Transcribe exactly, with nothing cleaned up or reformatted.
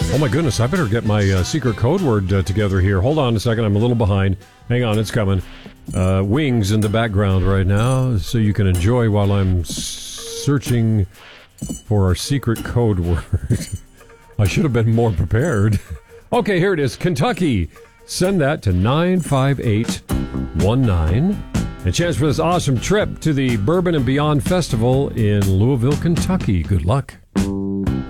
Oh my goodness, I better get my uh, secret code word uh, together here. Hold on a second, I'm a little behind. Hang on, it's coming. Uh, wings in the background right now, so you can enjoy while I'm searching for our secret code word. I should have been more prepared. Okay, here it is, Kentucky. Send that to nine five eight one nine. A chance for this awesome trip to the Bourbon and Beyond Festival in Louisville, Kentucky. Good luck.